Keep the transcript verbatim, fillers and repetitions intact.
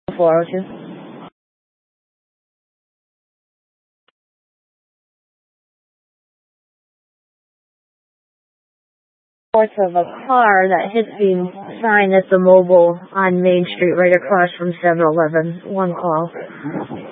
four oh two. Reports of a car that hit the sign at the Mobile on Main Street right across from seven eleven. One call.